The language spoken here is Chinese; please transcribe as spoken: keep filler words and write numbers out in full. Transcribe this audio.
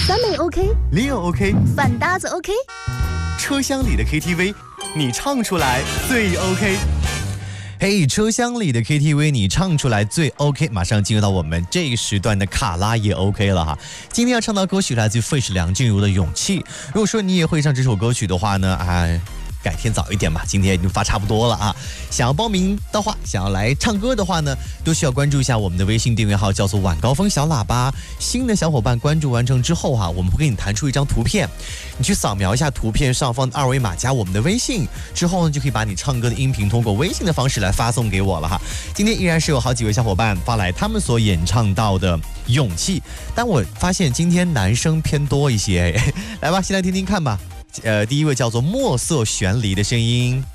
三妹 OK， Leo OK， 饭搭子 OK， 车厢里的 K T V， 你唱出来最 OK。嘿、hey, 车厢里的 K T V 你唱出来最 OK， 马上进入到我们这一时段的卡拉也 OK 了哈。今天要唱到歌曲来自 Fish 梁静茹的勇气。如果说你也会唱这首歌曲的话呢，哎。改天早一点吧，今天已经发差不多了啊！想要报名的话，想要来唱歌的话呢，都需要关注一下我们的微信订阅号，叫做晚高峰小喇叭。新的小伙伴关注完成之后哈、啊，我们会给你弹出一张图片，你去扫描一下图片上方的二维码，加我们的微信，之后呢就可以把你唱歌的音频通过微信的方式来发送给我了哈。今天依然是有好几位小伙伴发来他们所演唱到的勇气，但我发现今天男生偏多一些，来吧，先来听听看吧。呃，第一位叫做墨色悬离的声音。